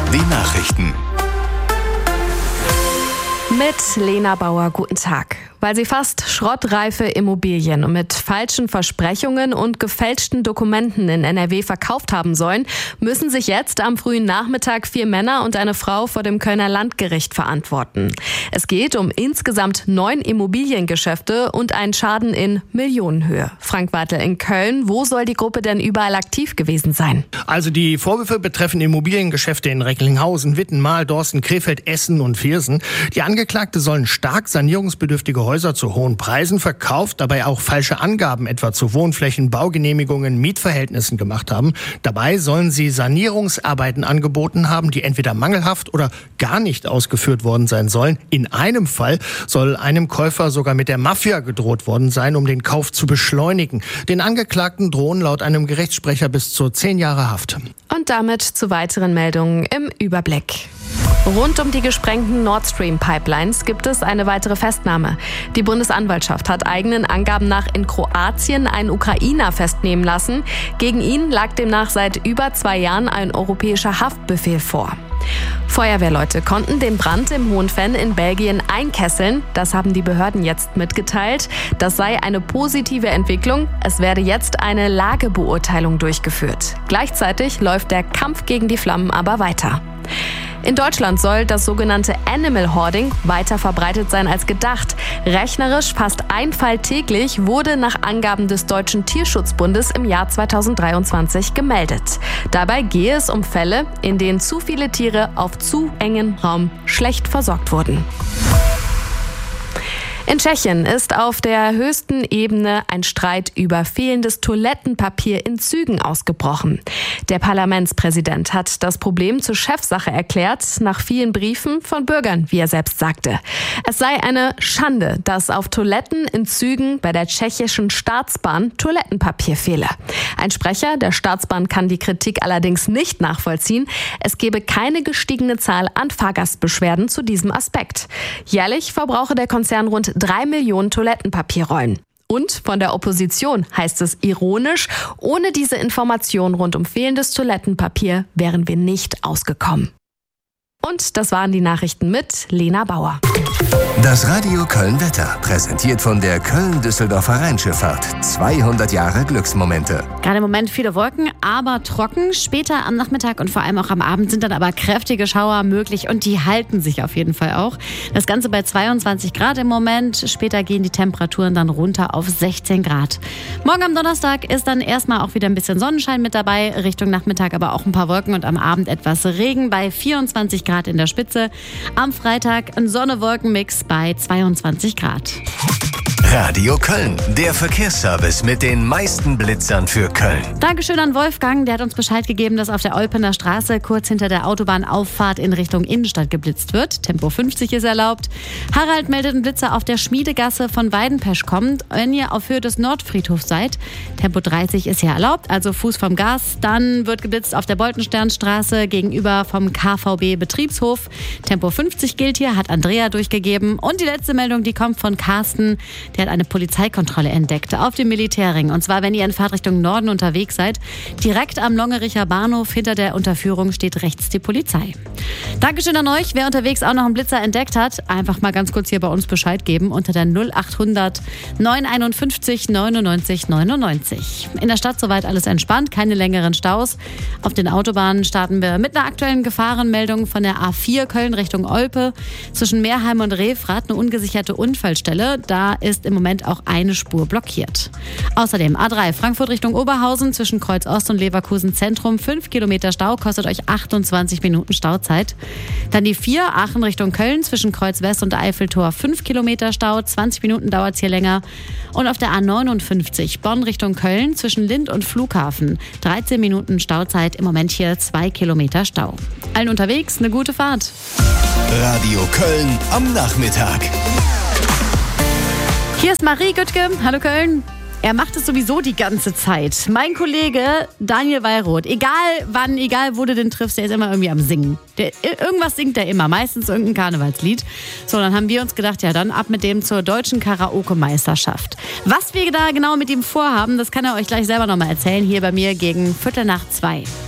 Die Nachrichten. Mit Lena Bauer, guten Tag. Weil sie fast schrottreife Immobilien mit falschen Versprechungen und gefälschten Dokumenten in NRW verkauft haben sollen, müssen sich jetzt am frühen Nachmittag 4 Männer und eine Frau vor dem Kölner Landgericht verantworten. Es geht um insgesamt 9 Immobiliengeschäfte und einen Schaden in Millionenhöhe. Frank Wartel in Köln, wo soll die Gruppe denn überall aktiv gewesen sein? Also die Vorwürfe betreffen Immobiliengeschäfte in Recklinghausen, Wittenmal, Dorsten, Krefeld, Essen und Viersen. Die Angeklagte sollen stark sanierungsbedürftige Häuser zu hohen Preisen verkauft, dabei auch falsche Angaben etwa zu Wohnflächen, Baugenehmigungen, Mietverhältnissen gemacht haben. Dabei sollen sie Sanierungsarbeiten angeboten haben, die entweder mangelhaft oder gar nicht ausgeführt worden sein sollen. In einem Fall soll einem Käufer sogar mit der Mafia gedroht worden sein, um den Kauf zu beschleunigen. Den Angeklagten drohen laut einem Gerichtssprecher bis zu 10 Jahre Haft. Und damit zu weiteren Meldungen im Überblick. Rund um die gesprengten Nord Stream Pipelines gibt es eine weitere Festnahme. Die Bundesanwaltschaft hat eigenen Angaben nach in Kroatien einen Ukrainer festnehmen lassen. Gegen ihn lag demnach seit über 2 Jahren ein europäischer Haftbefehl vor. Feuerwehrleute konnten den Brand im Hohenfenn in Belgien einkesseln. Das haben die Behörden jetzt mitgeteilt. Das sei eine positive Entwicklung. Es werde jetzt eine Lagebeurteilung durchgeführt. Gleichzeitig läuft der Kampf gegen die Flammen aber weiter. In Deutschland soll das sogenannte Animal Hoarding weiter verbreitet sein als gedacht. Rechnerisch fast ein Fall täglich wurde nach Angaben des Deutschen Tierschutzbundes im Jahr 2023 gemeldet. Dabei gehe es um Fälle, in denen zu viele Tiere auf zu engem Raum schlecht versorgt wurden. In Tschechien ist auf der höchsten Ebene ein Streit über fehlendes Toilettenpapier in Zügen ausgebrochen. Der Parlamentspräsident hat das Problem zur Chefsache erklärt, nach vielen Briefen von Bürgern, wie er selbst sagte. Es sei eine Schande, dass auf Toiletten in Zügen bei der tschechischen Staatsbahn Toilettenpapier fehle. Ein Sprecher der Staatsbahn kann die Kritik allerdings nicht nachvollziehen. Es gebe keine gestiegene Zahl an Fahrgastbeschwerden zu diesem Aspekt. Jährlich verbrauche der Konzern rund 3 Millionen Toilettenpapierrollen. Und von der Opposition heißt es ironisch, ohne diese Information rund um fehlendes Toilettenpapier wären wir nicht ausgekommen. Und das waren die Nachrichten mit Lena Bauer. Das Radio Köln-Wetter, präsentiert von der Köln-Düsseldorfer Rheinschifffahrt. 200 Jahre Glücksmomente. Gerade im Moment viele Wolken, aber trocken. Später am Nachmittag und vor allem auch am Abend sind dann aber kräftige Schauer möglich und die halten sich auf jeden Fall auch. Das Ganze bei 22 Grad im Moment. Später gehen die Temperaturen dann runter auf 16 Grad. Morgen am Donnerstag ist dann erstmal auch wieder ein bisschen Sonnenschein mit dabei. Richtung Nachmittag aber auch ein paar Wolken und am Abend etwas Regen bei 24 Grad in der Spitze. Am Freitag ein Sonne-Wolken-Mix bei 22 Grad. Radio Köln, der Verkehrsservice mit den meisten Blitzern für Köln. Dankeschön an Wolfgang, der hat uns Bescheid gegeben, dass auf der Olpener Straße kurz hinter der Autobahnauffahrt in Richtung Innenstadt geblitzt wird. Tempo 50 ist erlaubt. Harald meldet einen Blitzer auf der Schmiedegasse von Weidenpesch kommt, wenn ihr auf Höhe des Nordfriedhofs seid. Tempo 30 ist hier erlaubt, also Fuß vom Gas. Dann wird geblitzt auf der Boltensternstraße gegenüber vom KVB Betriebshof. Tempo 50 gilt hier, hat Andrea durchgegeben. Und die letzte Meldung, die kommt von Carsten. Der hat eine Polizeikontrolle entdeckt auf dem Militärring. Und zwar, wenn ihr in Fahrtrichtung Norden unterwegs seid. Direkt am Longericher Bahnhof hinter der Unterführung steht rechts die Polizei. Dankeschön an euch. Wer unterwegs auch noch einen Blitzer entdeckt hat, einfach mal ganz kurz hier bei uns Bescheid geben unter der 0800 951 99 99. In der Stadt soweit alles entspannt, keine längeren Staus. Auf den Autobahnen starten wir mit einer aktuellen Gefahrenmeldung von der A4 Köln Richtung Olpe. Zwischen Meerheim und Refrath eine ungesicherte Unfallstelle. Da ist im Moment auch eine Spur blockiert. Außerdem A3 Frankfurt Richtung Oberhausen zwischen Kreuz Ost und Leverkusen Zentrum 5 Kilometer Stau, kostet euch 28 Minuten Stauzeit. Dann die 4 Aachen Richtung Köln zwischen Kreuz West und Eiffeltor 5 Kilometer Stau, 20 Minuten dauert es hier länger. Und auf der A59 Bonn Richtung Köln zwischen Lind und Flughafen 13 Minuten Stauzeit, im Moment hier 2 Kilometer Stau. Allen unterwegs eine gute Fahrt. Radio Köln am Nachmittag. Hier ist Marie Güttke. Hallo Köln. Er macht es sowieso die ganze Zeit. Mein Kollege Daniel Wallroth, egal wann, egal wo du den triffst, der ist immer irgendwie am Singen. Irgendwas singt er immer, meistens irgendein Karnevalslied. So, dann haben wir uns gedacht, ja dann ab mit dem zur deutschen Karaoke-Meisterschaft. Was wir da genau mit ihm vorhaben, das kann er euch gleich selber nochmal erzählen, hier bei mir gegen 1:45.